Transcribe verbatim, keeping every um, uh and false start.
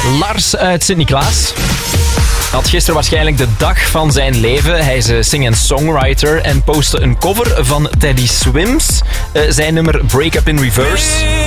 Lars uit Sint-Niklaas had gisteren waarschijnlijk de dag van zijn leven. Hij is uh, sing- en songwriter en postte een cover van Teddy Swims. Uh, zijn nummer Break Up in Reverse.